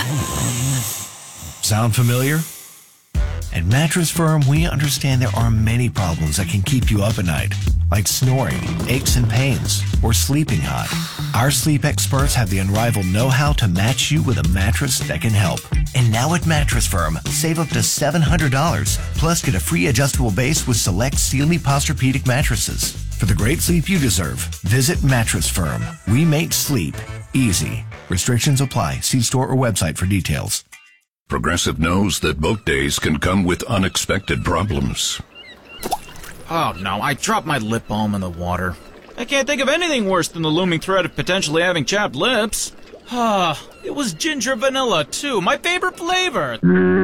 Sound familiar? At Mattress Firm, we understand there are many problems that can keep you up at night, like snoring, aches and pains, or sleeping hot. Our sleep experts have the unrivaled know-how to match you with a mattress that can help. And now at Mattress Firm, save up to $700, plus get a free adjustable base with select Sealy Posturepedic mattresses. For the great sleep you deserve, visit Mattress Firm. We make sleep easy. Restrictions apply. See store or website for details. Progressive knows that boat days can come with unexpected problems. Oh no, I dropped my lip balm in the water. I can't think of anything worse than the looming threat of potentially having chapped lips. It was ginger vanilla too, my favorite flavor.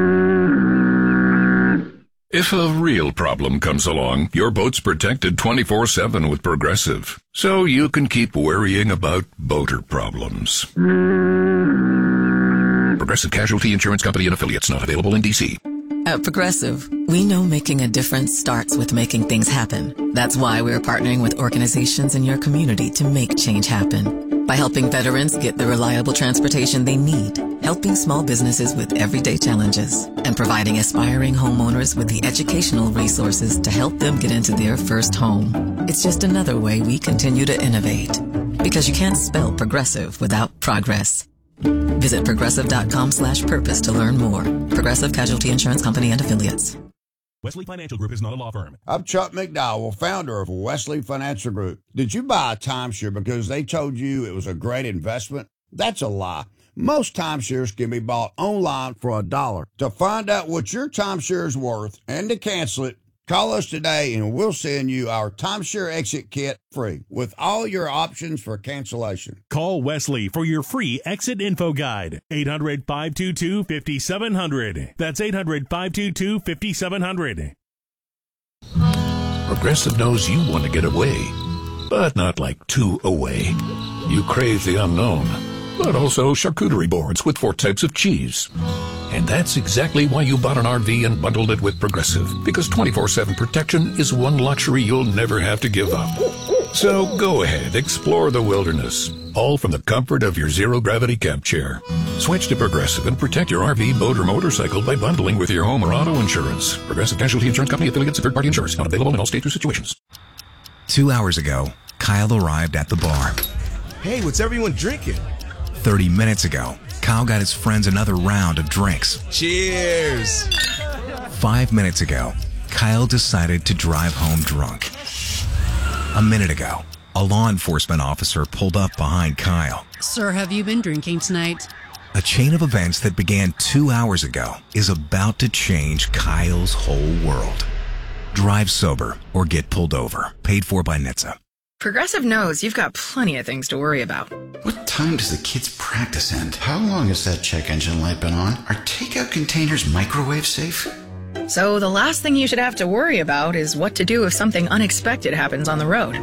If a real problem comes along, your boat's protected 24/7 with Progressive, so you can keep worrying about boater problems. Progressive Casualty Insurance Company and Affiliates, not available in D.C. At Progressive, we know making a difference starts with making things happen. That's why we're partnering with organizations in your community to make change happen. By helping veterans get the reliable transportation they need, helping small businesses with everyday challenges, and providing aspiring homeowners with the educational resources to help them get into their first home. It's just another way we continue to innovate. Because you can't spell progressive without progress. Visit progressive.com/purpose to learn more. Progressive Casualty Insurance Company and Affiliates. Wesley Financial Group is not a law firm. I'm Chuck McDowell, founder of Wesley Financial Group. Did you buy a timeshare because they told you it was a great investment? That's a lie. Most timeshares can be bought online for $1. To find out what your timeshare is worth and to cancel it, call us today and we'll send you our timeshare exit kit free with all your options for cancellation. Call Wesley for your free exit info guide. 800-522-5700. That's 800-522-5700. Progressive knows you want to get away, but not like too away. You crave the unknown, but also charcuterie boards with 4 types of cheese. And that's exactly why you bought an RV and bundled it with Progressive, because 24/7 protection is one luxury you'll never have to give up. So go ahead, explore the wilderness, all from the comfort of your zero-gravity camp chair. Switch to Progressive and protect your RV, boat, or motorcycle by bundling with your home or auto insurance. Progressive Casualty Insurance Company, affiliates, and third-party insurers. Not available in all states or situations. 2 hours ago, Kyle arrived at the bar. Hey, what's everyone drinking? 30 minutes ago, Kyle got his friends another round of drinks. Cheers! 5 minutes ago, Kyle decided to drive home drunk. A minute ago, a law enforcement officer pulled up behind Kyle. Sir, have you been drinking tonight? A chain of events that began 2 hours ago is about to change Kyle's whole world. Drive sober or get pulled over. Paid for by NHTSA. Progressive knows you've got plenty of things to worry about. What time does the kids' practice end? How long has that check engine light been on? Are takeout containers microwave safe? So the last thing you should have to worry about is what to do if something unexpected happens on the road.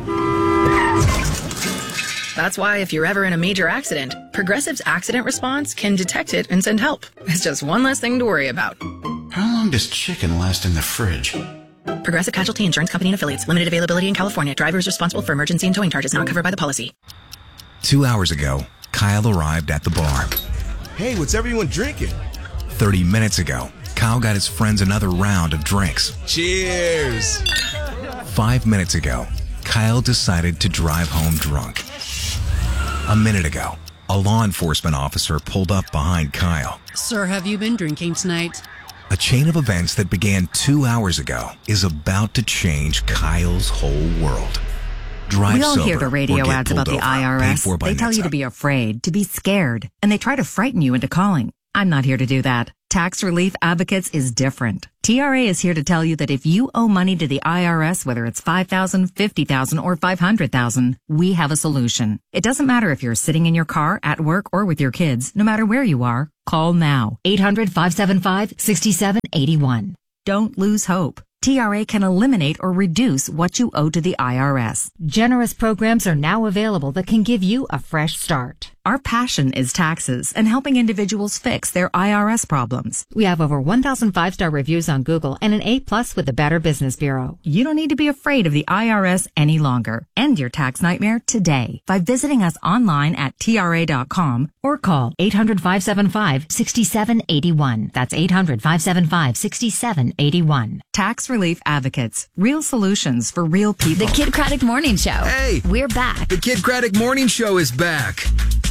That's why if you're ever in a major accident, Progressive's accident response can detect it and send help. It's just one less thing to worry about. How long does chicken last in the fridge? Progressive Casualty Insurance Company and Affiliates. Limited availability in California. Driver is responsible for emergency and towing charges not covered by the policy. 2 hours ago, Kyle arrived at the bar. Hey, what's everyone drinking? 30 minutes ago, Kyle got his friends another round of drinks. Cheers! 5 minutes ago, Kyle decided to drive home drunk. A minute ago, a law enforcement officer pulled up behind Kyle. Sir, have you been drinking tonight? A chain of events that began 2 hours ago is about to change Kyle's whole world. Drive we all sober hear the radio or get ads about pulled the over. Paid for IRS. by They tell you NHTSA. to be afraid, to be scared, and they try to frighten you into calling. I'm not here to do that. Tax Relief Advocates is different. TRA is here to tell you that if you owe money to the IRS, whether it's $5,000, $50,000, or $500,000, we have a solution. It doesn't matter if you're sitting in your car, at work, or with your kids. No matter where you are, call now. 800-575-6781. Don't lose hope. TRA can eliminate or reduce what you owe to the IRS. Generous programs are now available that can give you a fresh start. Our passion is taxes and helping individuals fix their IRS problems. We have over 1,000 5-star reviews on Google and an A+ with the Better Business Bureau. You don't need to be afraid of the IRS any longer. End your tax nightmare today by visiting us online at TRA.com or call 800-575-6781. That's 800-575-6781. Tax Relief Advocates. Real solutions for real people. The Kid Craddock Morning Show. Hey, we're back. The Kid Craddock Morning Show is back.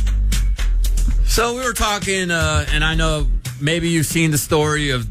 So we were talking, and I know maybe you've seen the story of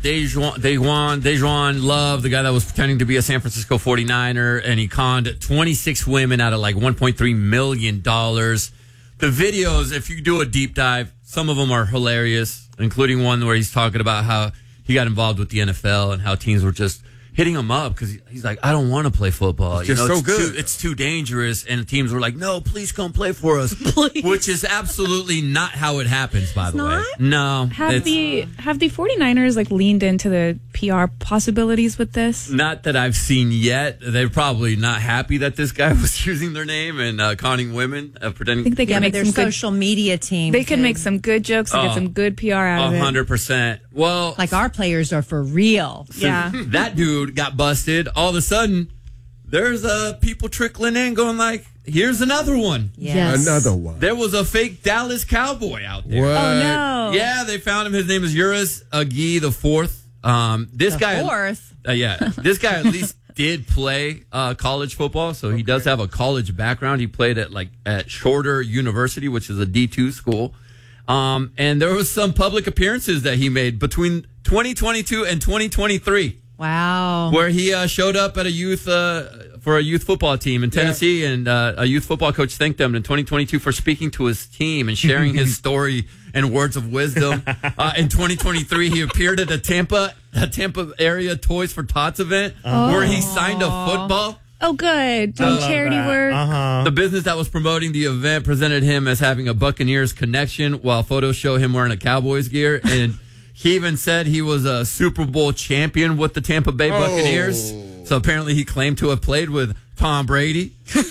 Dejuan Love, the guy that was pretending to be a San Francisco 49er, and he conned 26 women out of like $1.3 million. The videos, if you do a deep dive, some of them are hilarious, including one where he's talking about how he got involved with the NFL and how teams were just hitting him up because he's like, I don't want to play football. It's so good. It's too dangerous. And teams were like, no, please come play for us. Please. Which is absolutely not how it happens, by the way. No. Have the 49ers like leaned into the PR possibilities with this? Not that I've seen yet. They're probably not happy that this guy was using their name and conning women, pretending. I think they can make their some social media team. They can make some good jokes and get some good PR out of it. 100%. Well, like our players are for real. Yeah. That dude got busted. All of a sudden, there's people trickling in going like, here's another one. Yes. Another one. There was a fake Dallas Cowboy out there. What? Oh, no. Yeah, they found him. His name is Uris Agi the Fourth. This guy. This guy at least did play college football, so he does have a college background. He played at Shorter University, which is a D2 school. And there was some public appearances that he made between 2022 and 2023. Wow. Where he showed up at a youth for a youth football team in Tennessee, and a youth football coach thanked him in 2022 for speaking to his team and sharing his story and words of wisdom. In 2023, he appeared at a Tampa area Toys for Tots event where he signed a football. Oh, good. Doing charity work. The business that was promoting the event presented him as having a Buccaneers connection, while photos show him wearing a Cowboys gear. And he even said he was a Super Bowl champion with the Tampa Bay Buccaneers. So apparently he claimed to have played with Tom Brady.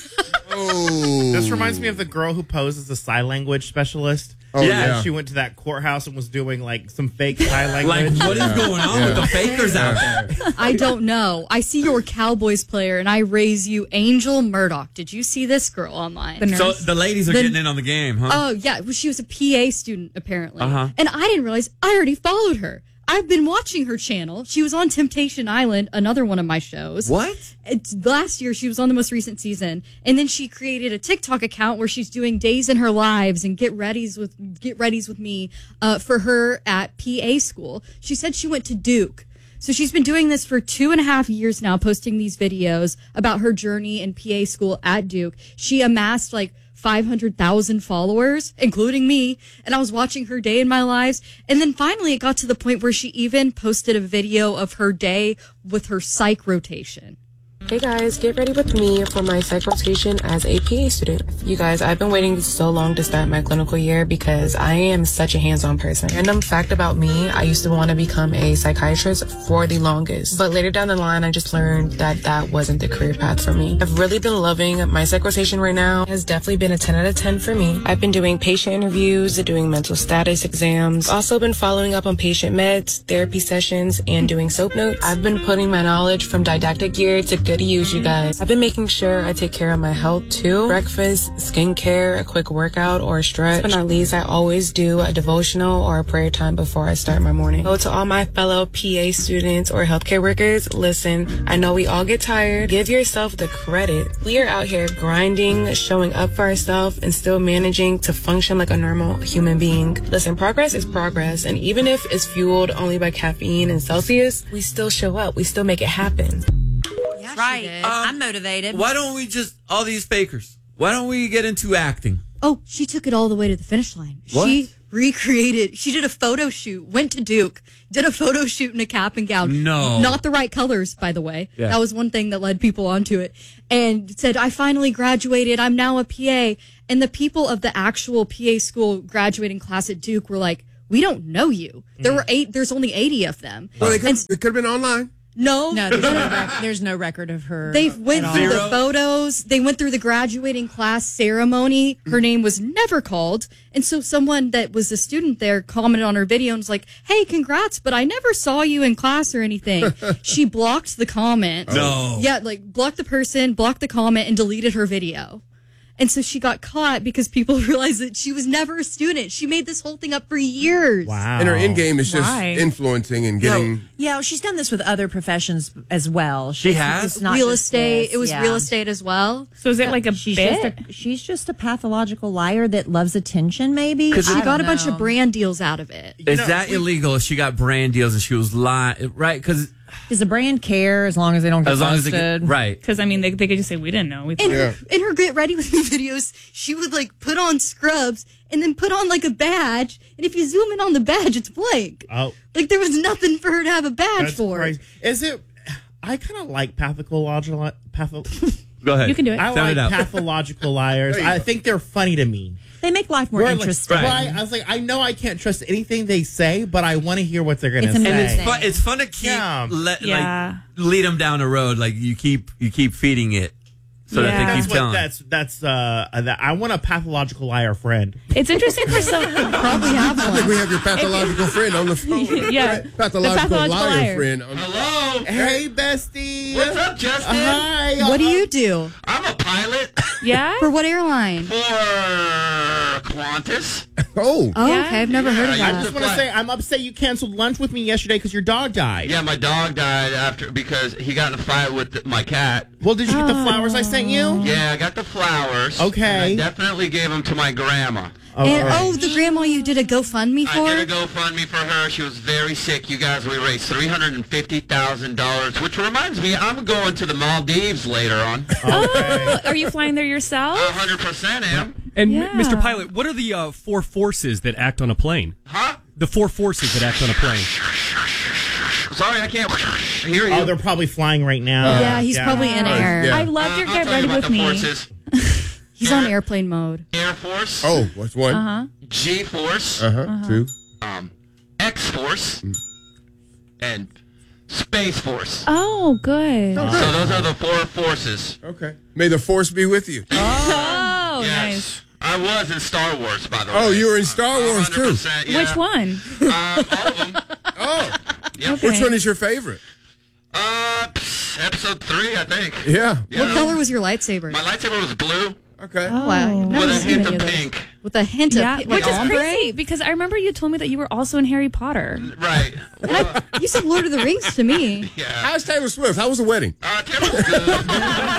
This reminds me of the girl who posed as a sign language specialist. Yeah. She went to that courthouse and was doing like some fake sign language. Like, what is going on with the fakers out there? I don't know. I see you're a Cowboys player, and I raise you Angel Murdoch. Did you see this girl online? So the ladies are getting in on the game, huh? Oh, yeah. Well, she was a PA student, apparently. And I didn't realize I already followed her. I've been watching her channel. She was on Temptation Island, another one of my shows. What? Last year, she was on the most recent season. And then she created a TikTok account where she's doing days in her lives and get readies with me for her at PA school. She said she went to Duke. So she's been doing this for 2.5 years now, posting these videos about her journey in PA school at Duke. She amassed 500,000 followers, including me, and I was watching her day in my lives. And then finally it got to the point where she even posted a video of her day with her psych rotation. Hey guys, get ready with me for my psych rotation as a PA student. You guys, I've been waiting so long to start my clinical year because I am such a hands-on person. Random fact about me, I used to want to become a psychiatrist for the longest. But later down the line, I just learned that that wasn't the career path for me. I've really been loving my psych rotation right now. It has definitely been a 10 out of 10 for me. I've been doing patient interviews, doing mental status exams, also been following up on patient meds, therapy sessions, and doing soap notes. I've been putting my knowledge from didactic gear to good use, you guys. I've been making sure I take care of my health too. Breakfast, skincare, a quick workout, or a stretch. But not least, I always do a devotional or a prayer time before I start my morning. So to all my fellow PA students or healthcare workers, listen, I know we all get tired. Give yourself the credit. We are out here grinding, showing up for ourselves, and still managing to function like a normal human being. Listen, progress is progress, and even if it's fueled only by caffeine and Celsius, we still show up. We still make it happen. Right. I'm motivated. Why don't we all these fakers, why don't we get into acting? Oh, she took it all the way to the finish line. What? She did a photo shoot, went to Duke, did a photo shoot in a cap and gown. No. Not the right colors, by the way. Yeah. That was one thing that led people onto it. And said, I finally graduated. I'm now a PA. And the people of the actual PA school graduating class at Duke were like, we don't know you. There's only 80 of them. Well, it could have been online. No, there's no record of her. They went at through all. the photos. They went through the graduating class ceremony. Her name was never called. And so someone that was a student there commented on her video and was like, hey, congrats, but I never saw you in class or anything. She blocked the comment. No. Yeah, like blocked the person, blocked the comment, and deleted her video. And so she got caught because people realized that she was never a student. She made this whole thing up for years. Wow. And her end game is just Why? influencing and getting. Yeah, well, she's done this with other professions as well. She has? It's not real just estate. this, It was yeah. real estate as well. So is it like a she's bit? She's just a pathological liar that loves attention, maybe? Because She I got a don't bunch know. of brand deals out of it. Is that illegal if she got brand deals and she was lying? Right? Because Does the brand care as long as they don't get as long as busted? they get, right. Because, I mean, they could just say, we didn't know. We In, thought. in her Get Ready With Me videos, she would like put on scrubs and then put on like a badge. And if you zoom in on the badge, it's blank. Oh, Like there was nothing for her to have a badge that's for. crazy. Is it? I kind of like pathological. Go ahead. You can do it. I Sound like it out. pathological liars. I think they're funny to me. They make life more We're like- interesting. right. I was like, I know I can't trust anything they say, but I want to hear what they're going to It's say. And amazing. it's fun to keep Yeah. Yeah. like lead them down the road. Like you keep feeding it so that Yeah. they keep telling. That's I want a pathological liar friend. It's interesting for some. Probably have I think one. we have your pathological friend on the phone. Yeah. Pathological The pathological liar liar. friend. On the Hello. Hey, bestie. What's up, Justin? Hi. What do you do? I'm a pilot Yeah? For what airline? for Qantas. Oh. Oh, Yeah. okay. I've never heard of I that. just want to say I'm upset you canceled lunch with me yesterday because your dog died. Yeah, my dog died because he got in a fight with my cat. Well, did you get the flowers I sent you? Yeah, I got the flowers. Okay. And I definitely gave them to my grandma. And the grandma you did a GoFundMe for? I did a GoFundMe for her. She was very sick. You guys, we raised $350,000, which reminds me, I'm going to the Maldives later on. Oh, are you flying there yourself? 100% am. And Yeah. Mr. Pilot, what are the 4 forces that act on a plane? Huh? The 4 forces that act on a plane. Sorry, I can't hear you. Oh, they're probably flying right now. Yeah, he's probably in air. Yeah. I loved your I'll Get tell Ready you about With the Me. forces. He's on airplane mode. Air Force. Oh, what's one? Uh-huh. G-Force. Two. X-Force. And Space Force. Oh, good. So those are the 4 forces. Okay. May the force be with you. Oh, Yes. nice. I was in Star Wars, by the way. Oh, you were in Star Wars too. 100%, yeah. Which one? All of them. Oh. Yep. Okay. Which one is your favorite? Episode 3, I think. Yeah. What color was your lightsaber? My lightsaber was blue Okay. Oh, wow. I've never with a seen hint any of of those. pink. With a hint Yeah, of which is ombre? crazy because I remember you told me that you were also in Harry Potter. Right. Well, You said Lord of the Rings to me. yeah. How's Taylor Swift? How was the wedding? Taylor was good.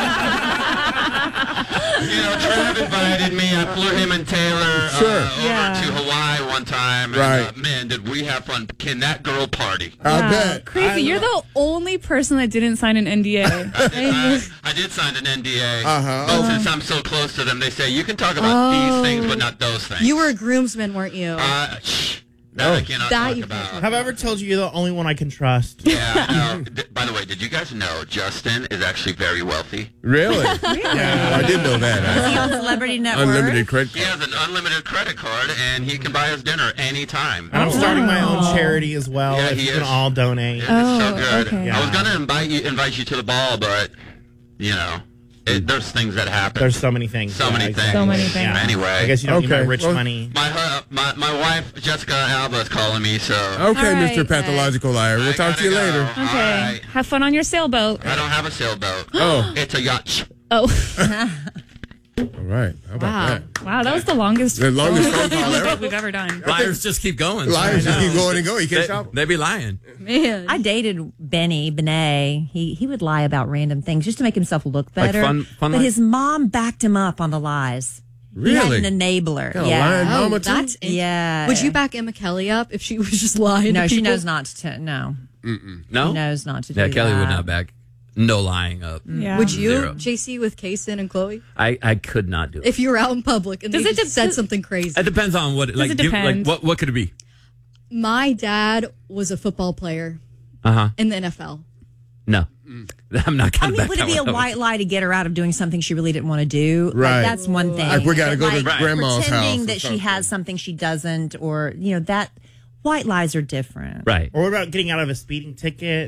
Trev invited me. I flew him and Taylor over to Hawaii one time. And, Right. man, did we have fun. Can that girl party? I bet. Crazy. You're the only person that didn't sign an NDA. I did sign an NDA. Uh-huh. But since I'm so close to them, they say you can talk about these things, but not those things. You were a groomsman, weren't you? That I cannot That talk you about. Have I ever told you you're the only one I can trust? Yeah, I know. By the way, did you guys know Justin is actually very wealthy? Really? I did know that. Is he on Celebrity Network? Unlimited credit He card. has an unlimited credit card, and he can buy us dinner anytime. And I'm starting my own charity as well. Yeah, if he you can is. all donate. It's so good. okay. I was gonna invite you to the ball, but there's things that happen. There's so many things. So many things. So many things. Yeah. Anyway, I guess you don't need my Okay. rich Well- money. my wife Jessica Alba is calling me, so Okay, All right. Mr. Pathological Liar. We'll talk to you later. Okay. All right. Have fun on your sailboat. I don't have a sailboat. Oh. It's a yacht. Oh, All right. How about Wow. that? wow. That was the longest The longest phone call ever. we've ever done. Liars just keep going. Liars just keep going and going. You can't stop. They be lying. Man. I dated Benet. He would lie about random things just to make himself look Like better. fun but lies? his mom backed him up on the lies. He Really? had an enabler. Got a yeah. lying Oh, mama too? that's interesting. Yeah. Would you back Emma Kelly up if she was just lying? No, to she people? knows not to. No. No? She knows not to do Yeah, Kelly that. would not back. No lying up. Yeah. Would you, Zero. JC, with Kaysen and Chloe? I could not do it. If you were out in public and Does they it just said something crazy. It depends on what. Like, it give, like depend? what could it be? My dad was a football player Uh-huh. in the NFL. No. I'm not I going to mean, back would it that be a one up. white lie to get her out of doing something she really didn't want to do? Right. Like, that's one thing. Like, we gotta go to Like, grandma's pretending house or that she something. has something she doesn't, or that white lies are different. Right. Or what about getting out of a speeding ticket?